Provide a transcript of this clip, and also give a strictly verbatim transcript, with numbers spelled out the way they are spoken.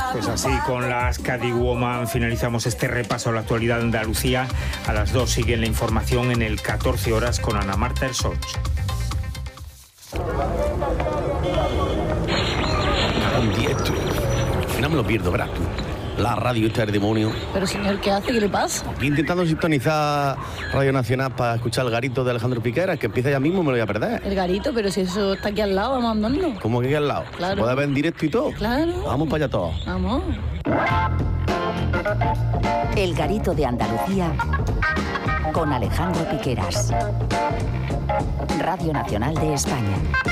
Pues así, con las Catwoman finalizamos este repaso a la actualidad de Andalucía. A las dos sigue la información en el catorce horas con Ana Marta Ersoch. Un directo. Al final me lo pierdo, verás tú. La radio está el demonio. Pero señor, ¿qué hace? ¿Qué le pasa? Aquí intentando sintonizar Radio Nacional para escuchar el garito de Alejandro Piqueras, que empieza ya mismo, me lo voy a perder. El garito, pero si eso está aquí al lado, vamos andando. ¿Cómo que aquí al lado? Claro. ¿Se puede ver en directo y todo? Claro. Vamos para allá todos. Vamos. El garito de Andalucía con Alejandro Piqueras. Radio Nacional de España.